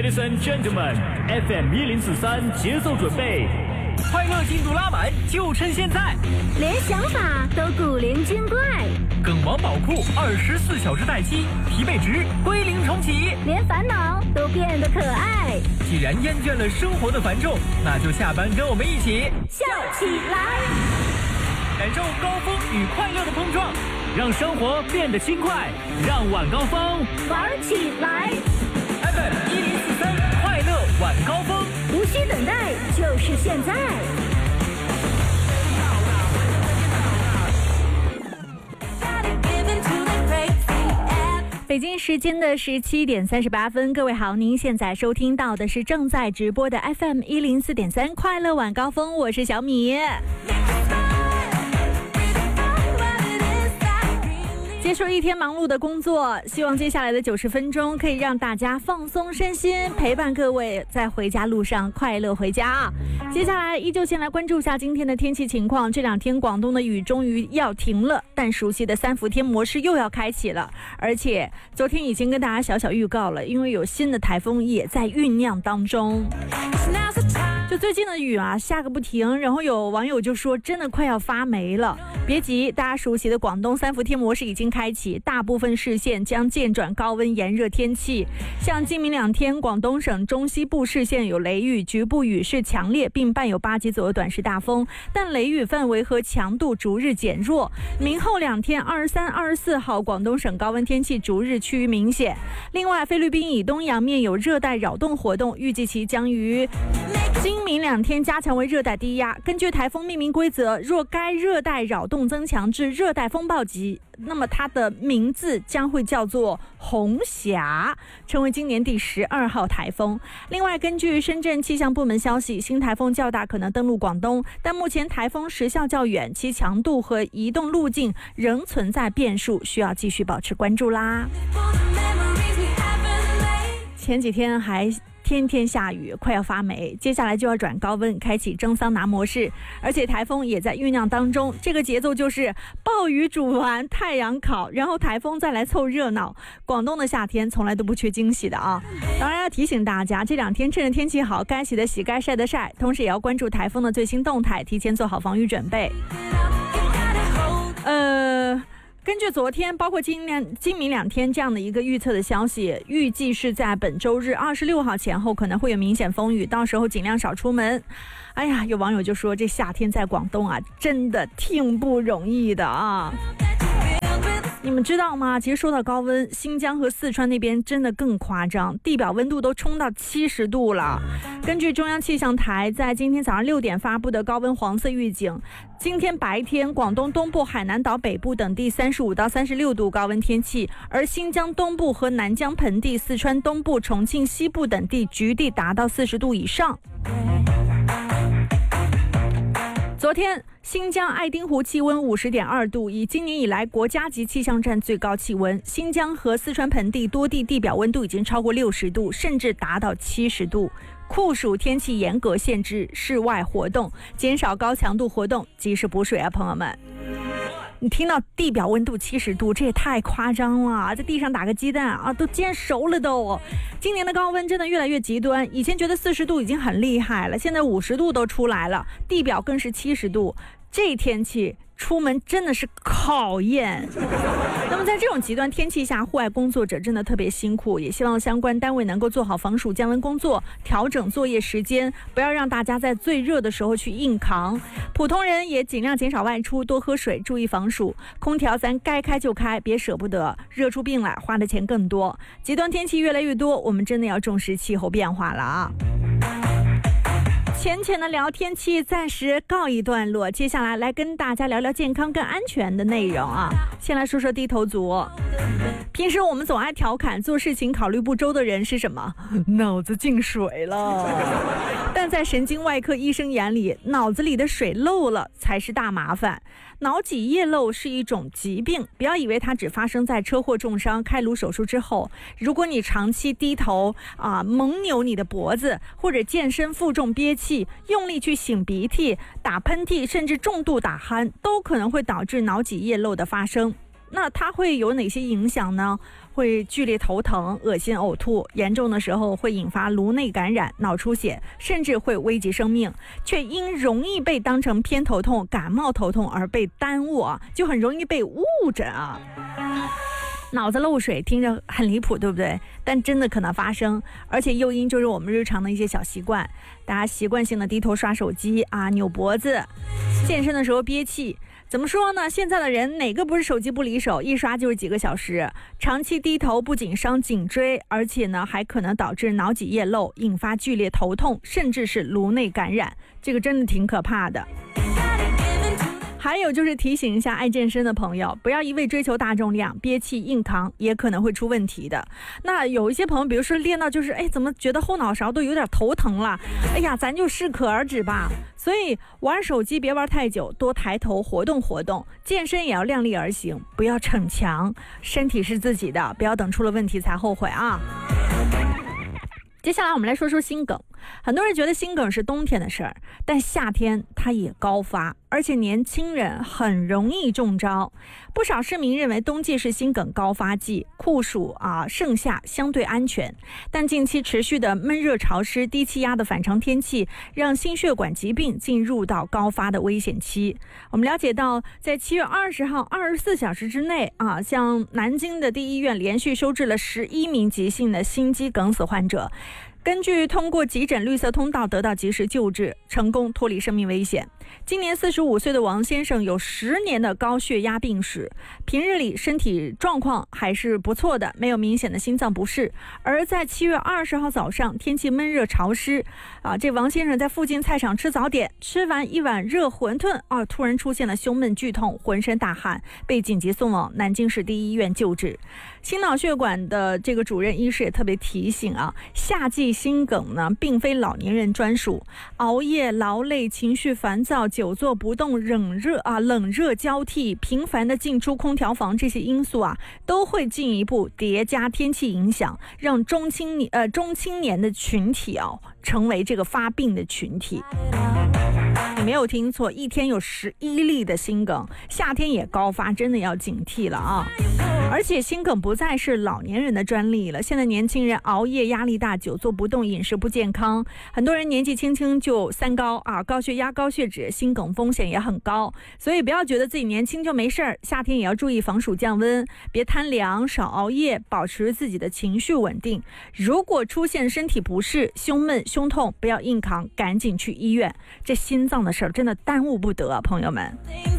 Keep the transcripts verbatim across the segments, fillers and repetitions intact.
Ladies and gentlemen, F M 一零四三节奏准备，快乐进度拉满，就趁现在。 连想法都古灵精怪， 梗王宝库二十四小时待机，疲惫值归零重启， 连烦恼都变得可爱。 既然厌倦了生活的繁重，那就下班跟我们一起笑起来， 感受高峰与快乐的碰撞，让生活变得轻快，让晚高峰玩起来。 F M 一零四三快乐晚高峰， 无需等待，就是现在。北京时间的十七点三十八分，各位好，您现在收听到的是正在直播的 F M 一零四点三快乐晚高峰，我是小米。结束一天忙碌的工作，希望接下来的九十分钟可以让大家放松身心，陪伴各位在回家路上快乐回家啊！接下来依旧先来关注一下今天的天气情况。这两天广东的雨终于要停了，但熟悉的三伏天模式又要开启了，而且昨天已经跟大家小小预告了，因为有新的台风也在酝酿当中。就最近的雨啊下个不停，然后有网友就说真的快要发霉了。别急，大家熟悉的广东三伏天模式已经开启，大部分市县将渐转高温炎热天气。像今明两天，广东省中西部市县有雷雨，局部雨势强烈，并伴有八级左右短时大风，但雷雨范围和强度逐日减弱。明后两天二十三、二十四号，广东省高温天气逐日趋于明显。另外，菲律宾以东洋面有热带扰动活动，预计其将于今明两天加强为热带低压。根据台风命名规则，若该热带扰动增强至热带风暴级，那么它的名字将会叫做红霞，成为今年第十二号台风。另外，根据深圳气象部门消息，新台风较大可能登陆广东，但目前台风时效较远，其强度和移动路径仍存在变数，需要继续保持关注啦。前几天还天天下雨，快要发霉，接下来就要转高温，开启蒸桑拿模式，而且台风也在酝酿当中。这个节奏就是暴雨煮完，太阳烤，然后台风再来凑热闹。广东的夏天从来都不缺惊喜的啊！当然要提醒大家，这两天趁着天气好，该洗的洗，该晒的晒，同时也要关注台风的最新动态，提前做好防御准备。呃。根据昨天包括今年今明两天这样的一个预测的消息，预计是在本周日二十六号前后可能会有明显风雨，到时候尽量少出门。哎呀，有网友就说这夏天在广东啊真的挺不容易的啊。你们知道吗？其实说到高温，新疆和四川那边真的更夸张，地表温度都冲到七十度了。根据中央气象台在今天早上六点发布的高温黄色预警，今天白天广东东部、海南岛北部等地三十五到三十六度高温天气，而新疆东部和南疆盆地、四川东部、重庆西部等地局地达到四十度以上。昨天新疆爱丁湖气温 五十点二度，以今年以来国家级气象站最高气温。新疆和四川盆地多地地表温度已经超过六十度，甚至达到七十度。酷暑天气严格限制室外活动，减少高强度活动，及时补水啊，朋友们。你听到地表温度七十度，这也太夸张了，在地上打个鸡蛋啊，都煎熟了都。今年的高温真的越来越极端，以前觉得四十度已经很厉害了，现在五十度都出来了，地表更是七十度，这天气出门真的是考验。那么在这种极端天气下，户外工作者真的特别辛苦，也希望相关单位能够做好防暑降温工作，调整作业时间，不要让大家在最热的时候去硬扛。普通人也尽量减少外出，多喝水，注意防暑。空调咱该开就开，别舍不得，热出病来花的钱更多。极端天气越来越多，我们真的要重视气候变化了啊。浅浅的聊天气暂时告一段落，接下来来跟大家聊聊健康跟安全的内容啊。先来说说低头族。平时我们总爱调侃做事情考虑不周的人是什么？脑子进水了。但在神经外科医生眼里，脑子里的水漏了才是大麻烦。脑脊液漏是一种疾病，不要以为它只发生在车祸重伤、开颅手术之后。如果你长期低头啊、猛扭你的脖子，或者健身负重憋气，用力去擤鼻涕、打喷嚏，甚至重度打鼾，都可能会导致脑脊液漏的发生。 那它会有哪些影响呢？会剧烈头疼、恶心、呕吐，严重的时候会引发颅内感染、脑出血，甚至会危及生命，却因容易被当成偏头痛、感冒头痛而被耽误啊，就很容易被误诊啊。脑子漏水听着很离谱，对不对？但真的可能发生，而且诱因就是我们日常的一些小习惯，大家习惯性的低头刷手机啊，扭脖子，健身的时候憋气。怎么说呢？现在的人哪个不是手机不离手，一刷就是几个小时？长期低头不仅伤颈椎，而且呢还可能导致脑脊液漏，引发剧烈头痛，甚至是颅内感染，这个真的挺可怕的。还有就是提醒一下爱健身的朋友，不要一味追求大重量，憋气硬扛也可能会出问题的。那有一些朋友比如说练到就是哎怎么觉得后脑勺都有点头疼了，哎呀咱就适可而止吧。所以玩手机别玩太久，多抬头活动活动，健身也要量力而行，不要逞强，身体是自己的，不要等出了问题才后悔啊。接下来我们来说说心梗。很多人觉得心梗是冬天的事儿，但夏天它也高发，而且年轻人很容易中招。不少市民认为冬季是心梗高发季，酷暑啊盛夏相对安全，但近期持续的闷热潮湿、低气压的反常天气，让心血管疾病进入到高发的危险期。我们了解到，在七月二十号二十四小时之内啊，像南京的第一医院连续收治了十一名急性的心肌梗死患者。根据通过急诊绿色通道得到及时救治，成功脱离生命危险。今年四十五岁的王先生有十年的高血压病史，平日里身体状况还是不错的，没有明显的心脏不适。而在七月二十号早上，天气闷热潮湿啊，这王先生在附近菜场吃早点，吃完一碗热馄饨啊，突然出现了胸闷剧痛，浑身大汗，被紧急送往南京市第一医院救治。心脑血管的这个主任医师也特别提醒啊，夏季心梗呢，并非老年人专属，熬夜、劳累、情绪烦躁、久坐不动、冷热啊、冷热交替、频繁的进出空调房，这些因素啊，都会进一步叠加天气影响，让中青年呃中青年的群体啊，成为这个发病的群体。你没有听错，一天有十一例的心梗，夏天也高发，真的要警惕了啊！而且心梗不再是老年人的专利了，现在年轻人熬夜、压力大、久坐不动、饮食不健康，很多人年纪轻轻就三高啊，高血压、高血脂，心梗风险也很高。所以不要觉得自己年轻就没事儿，夏天也要注意防暑降温，别贪凉，少熬夜，保持自己的情绪稳定。如果出现身体不适、胸闷、胸痛，不要硬扛，赶紧去医院。这心脏的事儿真的耽误不得啊，朋友们。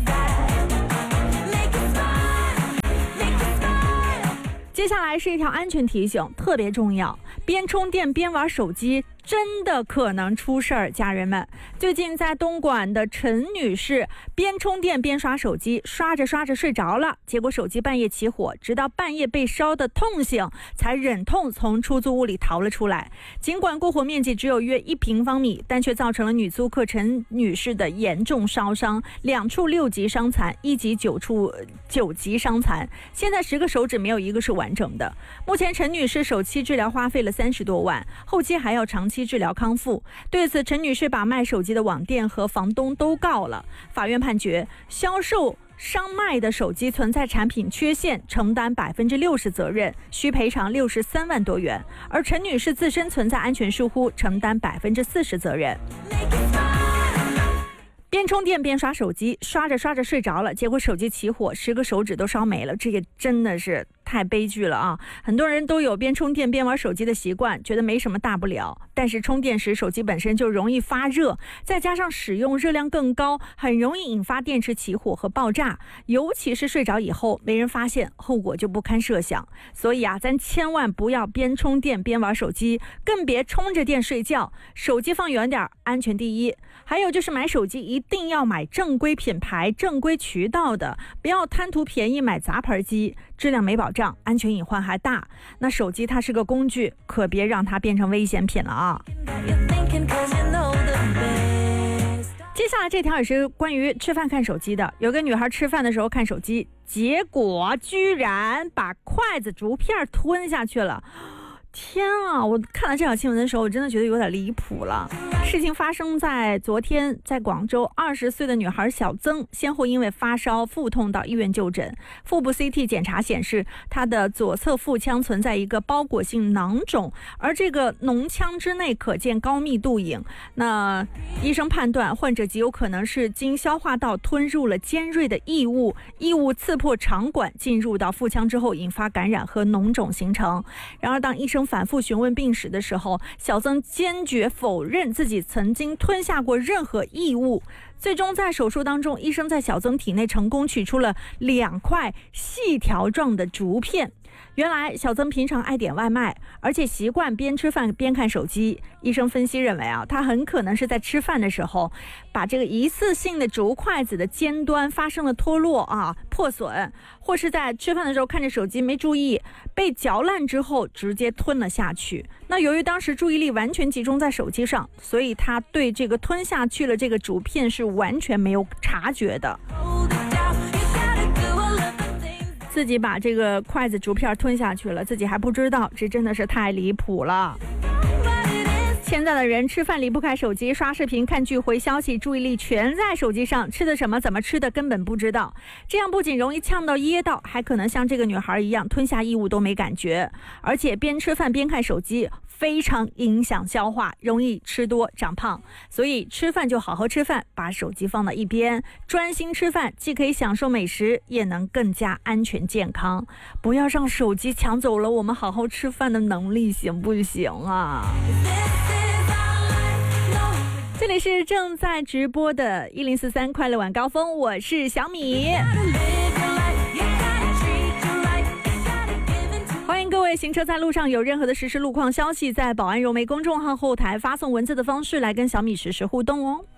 接下来是一条安全提醒，特别重要，边充电边玩手机真的可能出事儿，家人们。最近在东莞的陈女士边充电边刷手机，刷着刷着睡着了，结果手机半夜起火，直到半夜被烧得痛醒，才忍痛从出租屋里逃了出来。尽管过火面积只有约一平方米，但却造成了女租客陈女士的严重烧伤，两处六级伤残，一级九处九级伤残，现在十个手指没有一个是完整的。目前陈女士首期治疗花费了三十多万，后期还要长期治疗康复。对此，陈女士把卖手机的网店和房东都告了。法院判决，销售商卖的手机存在产品缺陷，承担百分之六十责任，需赔偿六十三万多元；而陈女士自身存在安全疏忽，承担百分之四十责任。边充电边刷手机，刷着刷着睡着了，结果手机起火，十个手指都烧没了，这个真的是太悲剧了啊！很多人都有边充电边玩手机的习惯，觉得没什么大不了，但是充电时手机本身就容易发热，再加上使用热量更高，很容易引发电池起火和爆炸，尤其是睡着以后没人发现，后果就不堪设想。所以啊，咱千万不要边充电边玩手机，更别充着电睡觉，手机放远点，安全第一。还有就是买手机一定要买正规品牌、正规渠道的，不要贪图便宜买杂牌机，质量没保障，安全隐患还大。那手机它是个工具，可别让它变成危险品了啊！接下来这条也是关于吃饭看手机的。有个女孩吃饭的时候看手机，结果居然把筷子竹片吞下去了。天啊，我看了这条新闻的时候，我真的觉得有点离谱了。 事情发生在昨天，在广州，二十岁的女孩小曾先后因为发烧、腹痛到医院就诊。腹部 C T 检查显示，她的左侧腹腔存在一个包裹性囊肿，而这个脓腔之内可见高密度影。那医生判断，患者极有可能是经消化道吞入了尖锐的异物，异物刺破肠管，进入到腹腔之后，引发感染和脓肿形成。然而，当医生反复询问病史的时候，小曾坚决否认自己曾经吞下过任何异物。最终在手术当中，医生在小曾体内成功取出了两块细条状的竹片。原来小曾平常爱点外卖，而且习惯边吃饭边看手机。医生分析认为啊，他很可能是在吃饭的时候，把这个一次性的竹筷子的尖端发生了脱落啊破损，或是在吃饭的时候看着手机没注意，被嚼烂之后直接吞了下去。那由于当时注意力完全集中在手机上，所以他对这个吞下去了这个竹片是完全没有察觉的。自己把这个筷子竹片吞下去了，自己还不知道，这真的是太离谱了。现在的人吃饭离不开手机，刷视频、看剧、回消息，注意力全在手机上，吃的什么、怎么吃的根本不知道。这样不仅容易呛到噎到，还可能像这个女孩一样吞下异物都没感觉。而且边吃饭边看手机非常影响消化，容易吃多长胖。所以吃饭就好好吃饭，把手机放到一边，专心吃饭，既可以享受美食，也能更加安全健康。不要让手机抢走了我们好好吃饭的能力，行不行啊？这里是正在直播的一零四三快乐晚高峰，我是小米。欢迎各位行车在路上有任何的实时路况消息，在保安融媒公众号后台发送文字的方式来跟小米实时互动哦。